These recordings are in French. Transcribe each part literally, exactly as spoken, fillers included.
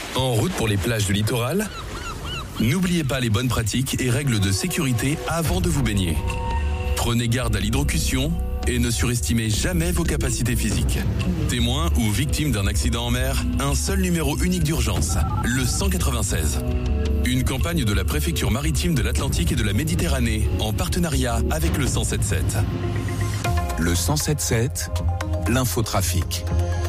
En route pour les plages du littoral ? N'oubliez pas les bonnes pratiques et règles de sécurité avant de vous baigner. Prenez garde à l'hydrocution et ne surestimez jamais vos capacités physiques. Témoin ou victime d'un accident en mer, un seul numéro unique d'urgence, le cent quatre-vingt-seize. Une campagne de la préfecture maritime de l'Atlantique et de la Méditerranée en partenariat avec le cent soixante-dix-sept. Le cent soixante-dix-sept, l'infotrafic.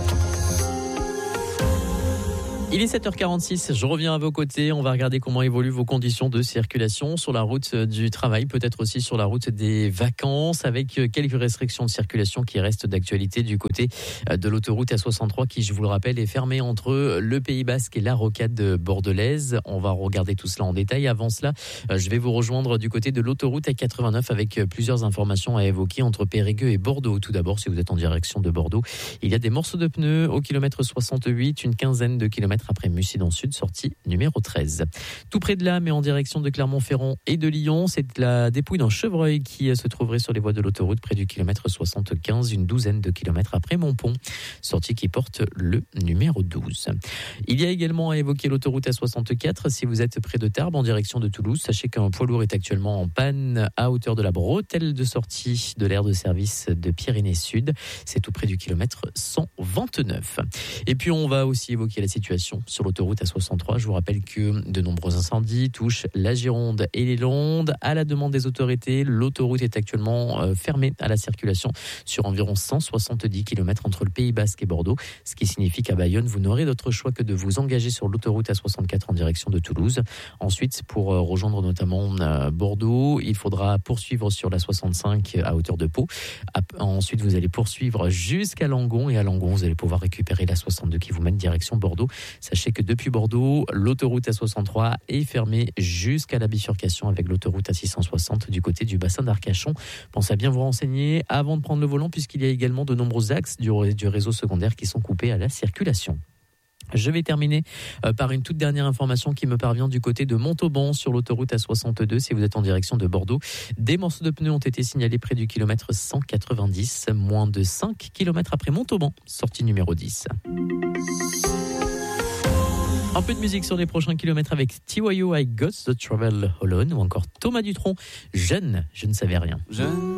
Il est sept heures quarante-six, je reviens à vos côtés. On va regarder comment évoluent vos conditions de circulation sur la route du travail, peut-être aussi sur la route des vacances, avec quelques restrictions de circulation qui restent d'actualité du côté de l'autoroute A soixante-trois qui, je vous le rappelle, est fermée entre le Pays Basque et la rocade bordelaise. On va regarder tout cela en détail. Avant cela, je vais vous rejoindre du côté de l'autoroute A quatre-vingt-neuf avec plusieurs informations à évoquer entre Périgueux et Bordeaux. Tout d'abord, si vous êtes en direction de Bordeaux, il y a des morceaux de pneus au kilomètre soixante-huit, une quinzaine de kilomètres après Mucident Sud, sortie numéro treize. Tout près de là, mais en direction de Clermont-Ferrand et de Lyon, c'est la dépouille d'un chevreuil qui se trouverait sur les voies de l'autoroute près du kilomètre soixante-quinze, une douzaine de kilomètres après Montpont, sortie qui porte le numéro douze. Il y a également à évoquer l'autoroute A soixante-quatre. Si vous êtes près de Tarbes en direction de Toulouse, sachez qu'un poids lourd est actuellement en panne à hauteur de la bretelle de sortie de l'aire de service de Pyrénées Sud. C'est tout près du kilomètre cent vingt-neuf. Et puis on va aussi évoquer la situation sur l'autoroute A soixante-trois. Je vous rappelle que de nombreux incendies touchent la Gironde et les Landes. À la demande des autorités, l'autoroute est actuellement fermée à la circulation sur environ cent soixante-dix kilomètres entre le Pays Basque et Bordeaux, ce qui signifie qu'à Bayonne, vous n'aurez d'autre choix que de vous engager sur l'autoroute A soixante-quatre en direction de Toulouse. Ensuite, pour rejoindre notamment Bordeaux, il faudra poursuivre sur la soixante-cinq à hauteur de Pau. Ensuite, vous allez poursuivre jusqu'à Langon et à Langon, vous allez pouvoir récupérer la soixante-deux qui vous mène direction Bordeaux. Sachez que depuis Bordeaux, l'autoroute A soixante-trois est fermée jusqu'à la bifurcation avec l'autoroute A six cent soixante du côté du bassin d'Arcachon. Pensez à bien vous renseigner avant de prendre le volant puisqu'il y a également de nombreux axes du, du réseau secondaire qui sont coupés à la circulation. Je vais terminer par une toute dernière information qui me parvient du côté de Montauban sur l'autoroute A soixante-deux. Si vous êtes en direction de Bordeaux, des morceaux de pneus ont été signalés près du kilomètre cent quatre-vingt-dix, moins de cinq kilomètres après Montauban, sortie numéro dix. Un peu de musique sur les prochains kilomètres avec T Y O I Got the Travel Alone ou encore Thomas Dutronc, Jeune, je ne savais rien. Jeune.